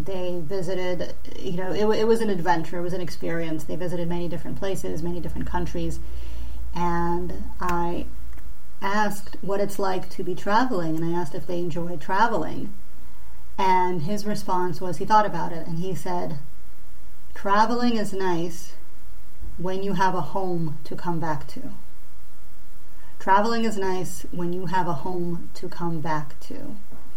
They visited, it was an adventure, it was an experience. They visited many different places, many different countries. And I asked what it's like to be traveling, and I asked if they enjoy traveling. And his response was, he thought about it, and he said, traveling is nice when you have a home to come back to. Traveling is nice when you have a home to come back to.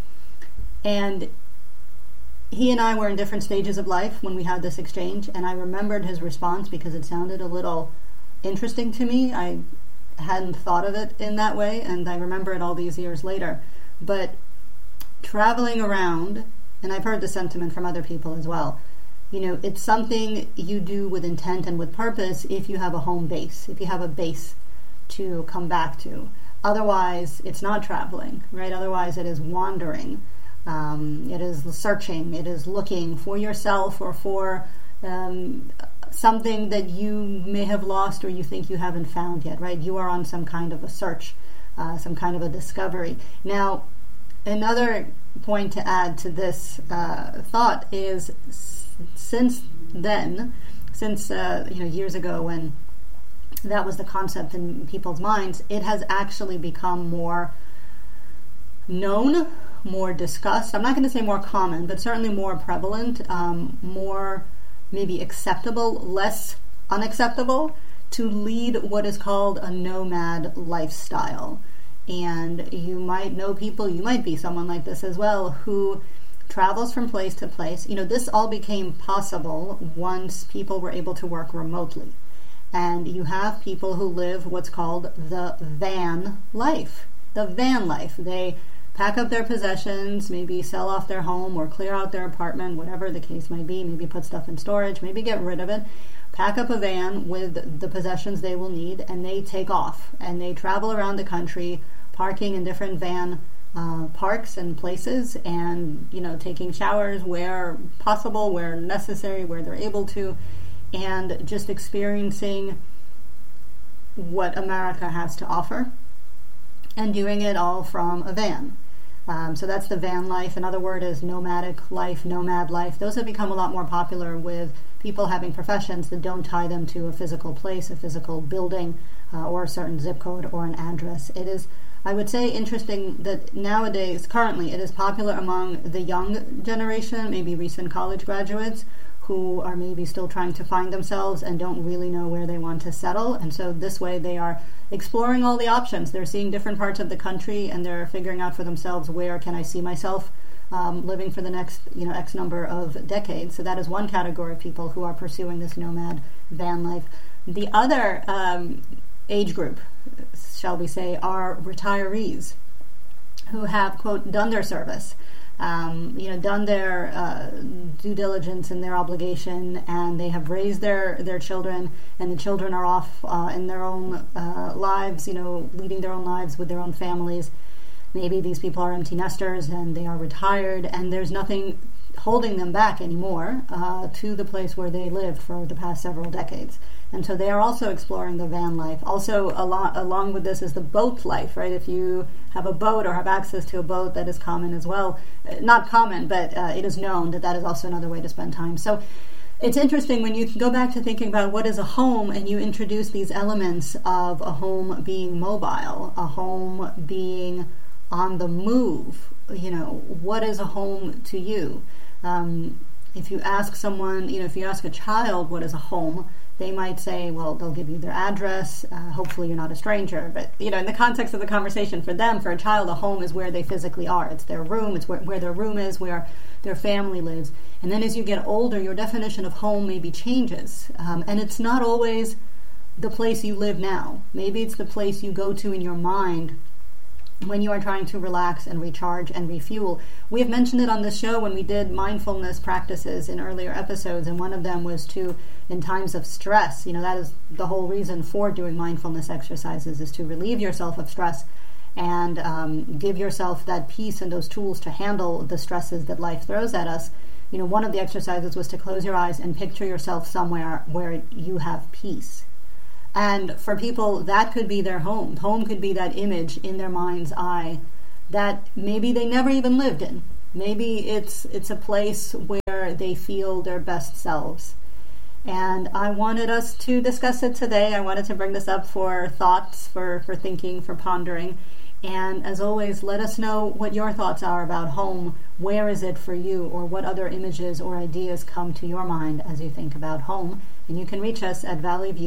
And he and I were in different stages of life when we had this exchange, and I remembered his response because it sounded a little interesting to me. I hadn't thought of it in that way, and I remember it all these years later. But traveling around, and I've heard the sentiment from other people as well, it's something you do with intent and with purpose if you have a home base, if you have a base to come back to. Otherwise, it's not traveling, right? Otherwise, it is wandering. It is searching. It is looking for yourself or for something that you may have lost or you think you haven't found yet, right? You are on some kind of a search, some kind of a discovery. Now, another point to add to this thought is since then, years ago when that was the concept in people's minds, it has actually become more known, more discussed. I'm not going to say more common, but certainly more prevalent, more maybe acceptable, less unacceptable, to lead what is called a nomad lifestyle. And you might know people, you might be someone like this as well, who travels from place to place. This all became possible once people were able to work remotely. And you have people who live what's called the van life. The van life. They pack up their possessions, maybe sell off their home or clear out their apartment, whatever the case might be, maybe put stuff in storage, maybe get rid of it, pack up a van with the possessions they will need, and they take off. And they travel around the country, parking in different van parks and places, and taking showers where possible, where necessary, where they're able to, and just experiencing what America has to offer, and doing it all from a van. So that's the van life. Another word is nomadic life, nomad life. Those have become a lot more popular with people having professions that don't tie them to a physical place, a physical building, or a certain zip code or an address. It is, I would say, interesting that nowadays, currently, it is popular among the young generation, maybe recent college graduates, who are maybe still trying to find themselves and don't really know where they want to settle. And so this way they are exploring all the options. They're seeing different parts of the country, and they're figuring out for themselves, where can I see myself living for the next X number of decades. So that is one category of people who are pursuing this nomad van life. The other age group, shall we say, are retirees who have, quote, done their service, done their due diligence and their obligation, and they have raised their children, and the children are off in their own lives, leading their own lives with their own families. Maybe these people are empty nesters and they are retired, and there's nothing holding them back anymore to the place where they lived for the past several decades. And so they are also exploring the van life. Also, along with this is the boat life, right? If you have a boat or have access to a boat, that is common as well. Not common, but it is known that is also another way to spend time. So it's interesting when you go back to thinking about what is a home, and you introduce these elements of a home being mobile, a home being on the move. What is a home to you? If you ask someone, if you ask a child what is a home, they might say, well, they'll give you their address. Hopefully you're not a stranger. But, in the context of the conversation, for them, for a child, a home is where they physically are. It's their room. It's where their room is, where their family lives. And then as you get older, your definition of home maybe changes. And it's not always the place you live now. Maybe it's the place you go to in your mind when you are trying to relax and recharge and refuel. We have mentioned it on this show when we did mindfulness practices in earlier episodes, and one of them was to, in times of stress, that is the whole reason for doing mindfulness exercises, is to relieve yourself of stress and give yourself that peace and those tools to handle the stresses that life throws at us. One of the exercises was to close your eyes and picture yourself somewhere where you have peace. And for people, that could be their home. Home could be that image in their mind's eye that maybe they never even lived in. Maybe it's a place where where they feel their best selves. And I wanted us to discuss it today. I wanted to bring this up for thoughts, for thinking, for pondering. And as always, let us know what your thoughts are about home. Where is it for you? Or what other images or ideas come to your mind as you think about home? And you can reach us at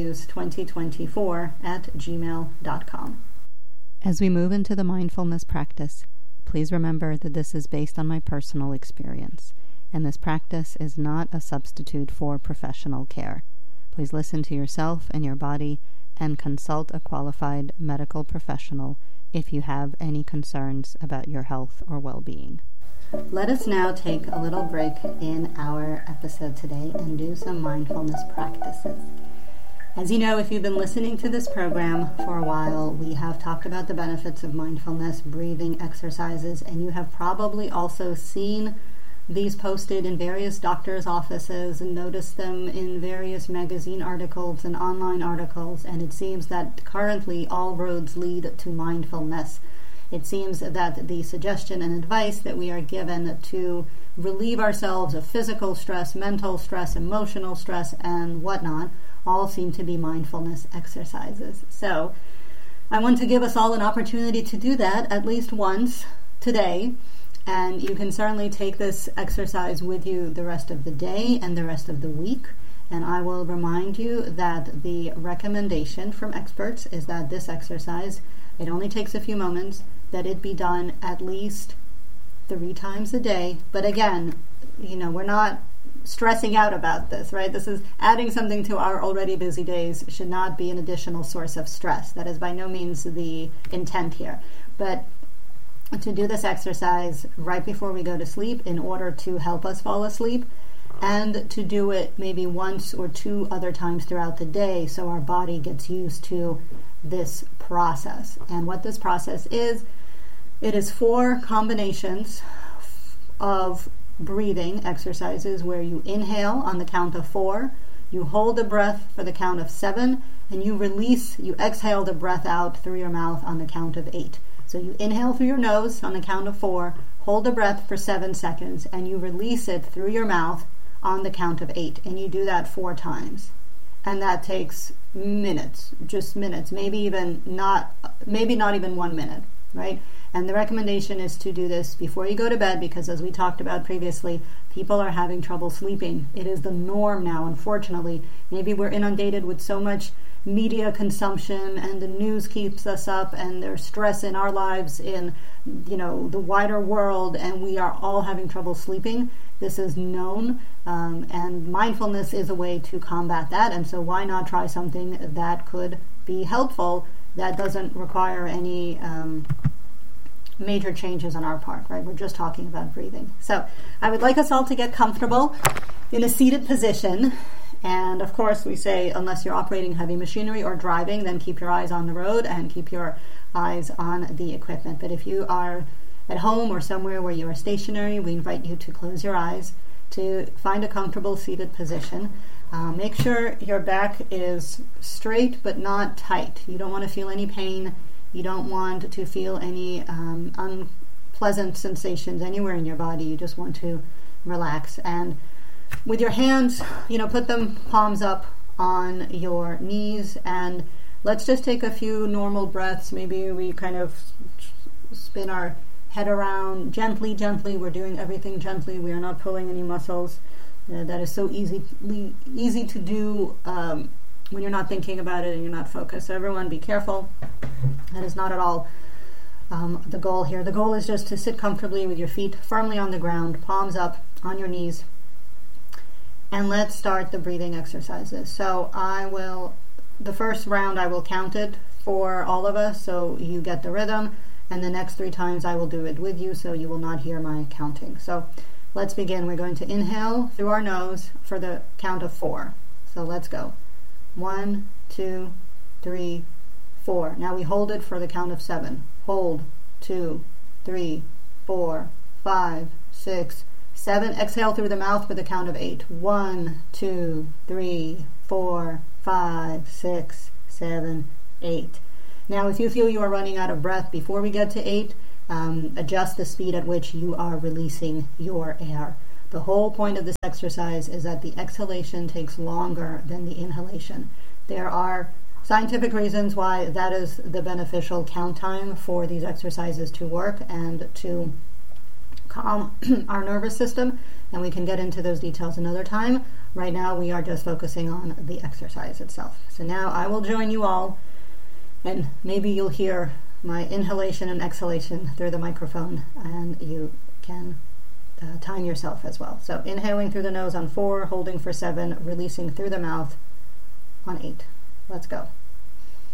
valleyviews2024@gmail.com. As we move into the mindfulness practice, please remember that this is based on my personal experience, and this practice is not a substitute for professional care. Please listen to yourself and your body and consult a qualified medical professional if you have any concerns about your health or well-being. Let us now take a little break in our episode today and do some mindfulness practices. As you know, if you've been listening to this program for a while, we have talked about the benefits of mindfulness, breathing exercises, and you have probably also seen these posted in various doctors' offices and noticed them in various magazine articles and online articles, and it seems that currently all roads lead to mindfulness. It seems that the suggestion and advice that we are given to relieve ourselves of physical stress, mental stress, emotional stress, and whatnot all seem to be mindfulness exercises. So I want to give us all an opportunity to do that at least once today. And you can certainly take this exercise with you the rest of the day and the rest of the week. And I will remind you that the recommendation from experts is that this exercise, it only takes a few moments, that it be done at least 3 times a day. But again, we're not stressing out about this, right? This is adding something to our already busy days, should not be an additional source of stress. That is by no means the intent here. But to do this exercise right before we go to sleep in order to help us fall asleep, and to do it maybe once or 2 other times throughout the day so our body gets used to this process. And what this process is, it is 4 combinations of breathing exercises where you inhale on the count of 4, you hold the breath for the count of 7, and you exhale the breath out through your mouth on the count of 8. So you inhale through your nose on the count of 4, hold the breath for 7 seconds, and you release it through your mouth on the count of 8. And you do that 4 times. And that takes minutes, just minutes, maybe not even 1 minute, right? And the recommendation is to do this before you go to bed because, as we talked about previously, people are having trouble sleeping. It is the norm now, unfortunately. Maybe we're inundated with so much media consumption and the news keeps us up and there's stress in our lives in the wider world, and we are all having trouble sleeping. This is known, and mindfulness is a way to combat that. And so why not try something that could be helpful that doesn't require any major changes on our part, right? We're just talking about breathing. So I would like us all to get comfortable in a seated position. And of course, we say, unless you're operating heavy machinery or driving, then keep your eyes on the road and keep your eyes on the equipment. But if you are at home or somewhere where you are stationary, we invite you to close your eyes, to find a comfortable seated position. Make sure your back is straight but not tight. You don't want to feel any pain. You don't want to feel any unpleasant sensations anywhere in your body. You just want to relax. And with your hands, put them palms up on your knees, and let's just take a few normal breaths. Maybe we kind of spin our head around gently. We're doing everything gently. We are not pulling any muscles. That is so easy to do when you're not thinking about it and you're not focused. So everyone, be careful. That is not at all the goal here. The goal is just to sit comfortably with your feet firmly on the ground, palms up on your knees. And let's start the breathing exercises. So the first round I will count it for all of us so you get the rhythm, and the next 3 times I will do it with you so you will not hear my counting. So let's begin. We're going to inhale through our nose for the count of 4. So let's go. 1, 2, 3, 4. Now we hold it for the count of 7. Hold. 2, 3, 4, 5, 6, 7. Exhale through the mouth for the count of 8. 1, 2, 3, 4, 5, 6, 7, 8. Now, if you feel you are running out of breath before we get to 8, adjust the speed at which you are releasing your air. The whole point of this exercise is that the exhalation takes longer than the inhalation. There are scientific reasons why that is the beneficial count time for these exercises to work and to calm our nervous system, and we can get into those details another time. Right now we are just focusing on the exercise itself. So now I will join you all, and maybe you'll hear my inhalation and exhalation through the microphone, and you can time yourself as well. So inhaling through the nose on 4, holding for 7, releasing through the mouth on 8. Let's go.